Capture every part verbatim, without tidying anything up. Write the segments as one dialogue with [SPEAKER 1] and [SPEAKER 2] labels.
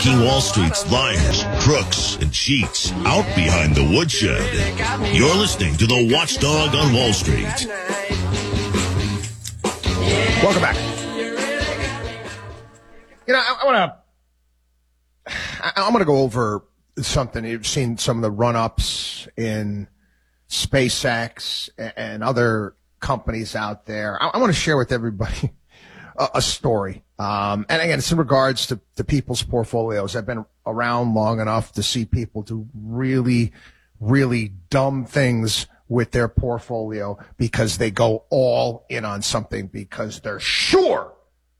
[SPEAKER 1] taking Wall Street's liars, crooks, and cheats out behind the woodshed. You're listening to the Watchdog on Wall Street.
[SPEAKER 2] Welcome back. You know, I, I want to, I'm going to go over something. You've seen some of the run-ups in SpaceX and other companies out there. I, I want to share with everybody a, a story. Um, and again, it's in regards to, to people's portfolios. I've been around long enough to see people do really, really dumb things with their portfolio because they go all in on something because they're sure.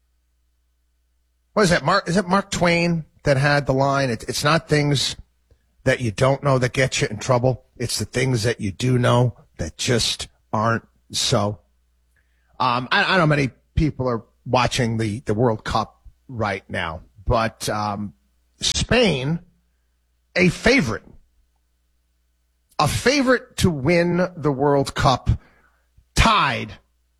[SPEAKER 2] What is that, Mark? Is it Mark Twain that had the line? It, it's not things that you don't know that get you in trouble. It's the things that you do know that just aren't so. Um, I, I don't know how many people are watching the, the World Cup right now, but um, Spain, a favorite, a favorite to win the World Cup, tied,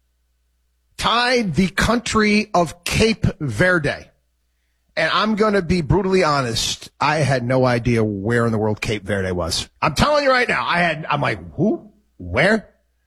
[SPEAKER 2] tied the country of Cape Verde. And I'm going to be brutally honest. I had no idea where in the world Cape Verde was. I'm telling you right now. I had, I'm like, who? Where?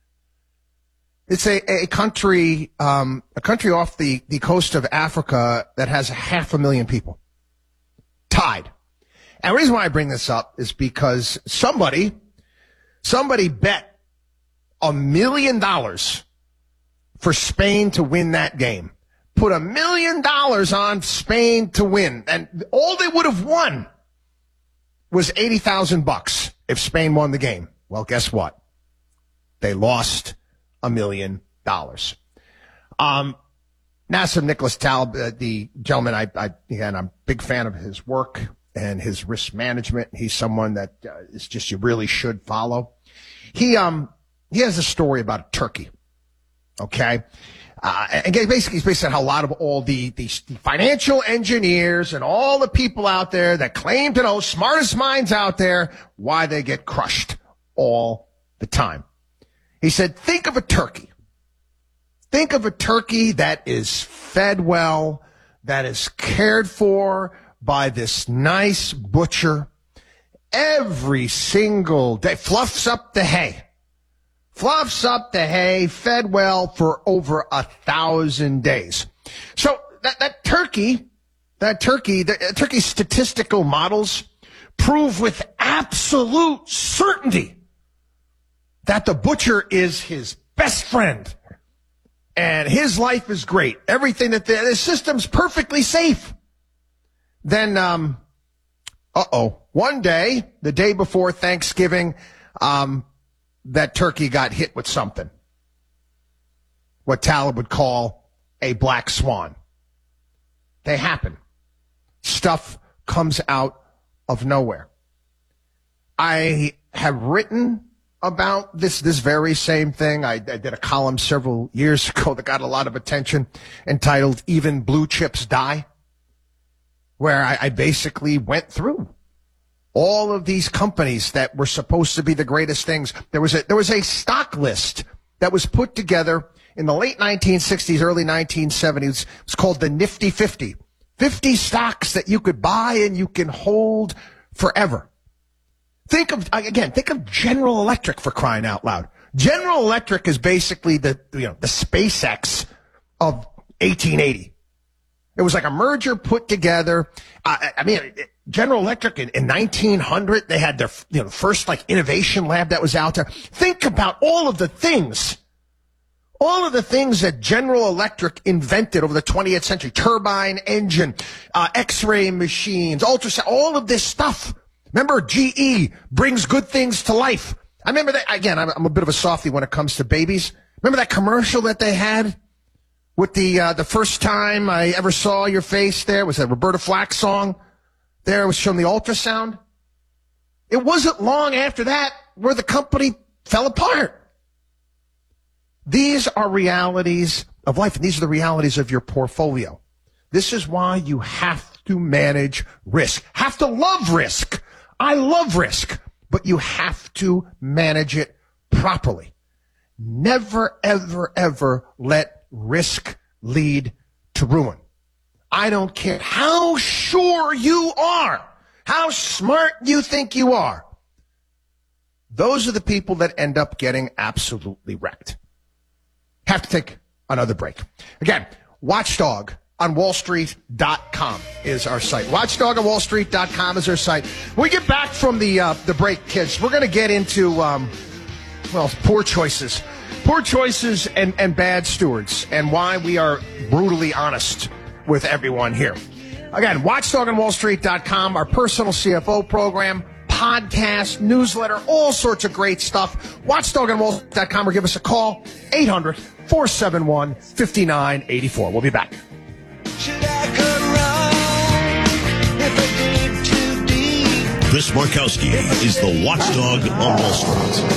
[SPEAKER 2] It's a, a country, um, a country off the, the coast of Africa that has half a million people. Tied. And the reason why I bring this up is because somebody, somebody bet a million dollars for Spain to win that game. Put a million dollars on Spain to win. And all they would have won was eighty thousand bucks if Spain won the game. Well, guess what? They lost a million dollars. Um, Nassim Nicholas Taleb, uh, the gentleman, I, I, again, I'm a big fan of his work and his risk management. He's someone that uh, is just, you really should follow. He, um, he has a story about a turkey. Okay. Uh, and basically, he's based on how a lot of all the, the, the financial engineers and all the people out there that claim to know, smartest minds out there, why they get crushed all the time. He said, think of a turkey. Think of a turkey that is fed well, that is cared for by this nice butcher every single day, fluffs up the hay. Fluffs up the hay, fed well for over a thousand days. So that, that turkey, that turkey, the uh, turkey's statistical models prove with absolute certainty that the butcher is his best friend and his life is great. Everything that the, the system's perfectly safe. Then, um, uh-oh, one day, the day before Thanksgiving, um, that turkey got hit with something. What Taleb would call a black swan. They happen. Stuff comes out of nowhere. I have written about this, this very same thing. I, I did a column several years ago that got a lot of attention entitled Even Blue Chips Die, where I, I basically went through all of these companies that were supposed to be the greatest things. There was a, there was a stock list that was put together in the late nineteen sixties, early nineteen seventies. It's called the Nifty fifty. fifty stocks that you could buy and you can hold forever. Think of, again, think of General Electric, for crying out loud. General Electric is basically the, you know, the SpaceX of eighteen eighty. It was like a merger put together. Uh, I mean, it, General Electric in, in nineteen hundred, they had their, you know, first like innovation lab that was out there. Think about all of the things, all of the things that General Electric invented over the twentieth century. Turbine engine, uh, x-ray machines, ultrasound, all of this stuff. Remember, G E brings good things to life. I remember that, again, I'm, I'm a bit of a softie when it comes to babies. Remember that commercial that they had with the, uh, the first time I ever saw your face there? Was that Roberta Flack song? There was showing the ultrasound. It wasn't long after that where the company fell apart. These are realities of life, and these are the realities of your portfolio. This is why you have to manage risk. Have to love risk. I love risk, but you have to manage it properly. Never, ever, ever let risk lead to ruin. I don't care how sure you are, how smart you think you are. Those are the people that end up getting absolutely wrecked. Have to take another break. Again, Watchdog on Wall Street dot com is our site. Watchdog on Wall Street dot com is our site. When we get back from the uh, the break, kids, we're going to get into, um, well, poor choices. Poor choices and, and bad stewards, and why we are brutally honest with everyone here. Again, Watchdog on Wall Street dot com, our personal C F O program, podcast, newsletter, all sorts of great stuff. Watchdog on Wall Street dot com, or give us a call, eight hundred, four seven one, five nine eight four. We'll be back.
[SPEAKER 1] Chris Markowski is the Watchdog on Wall Street.